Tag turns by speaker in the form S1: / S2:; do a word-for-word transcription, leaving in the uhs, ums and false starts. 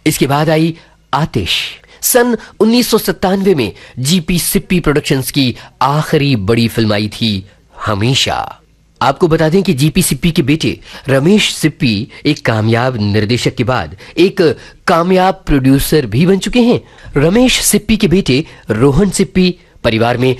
S1: इसके बाद आई आतिश। सन उन्नीस सौ सत्तानवे में जीपी सिप्पी प्रोडक्शंस की आखिरी बड़ी फिल्म आई थी हमेशा। आपको बता दें कि जीपी सिप्पी के बेटे रमेश सिप्पी एक कामयाब निर्देशक के बाद एक कामयाब प्रोड्यूसर भी बन चुके हैं। रमेश सिप्पी के बेटे रोहन सिप्पी परिवार में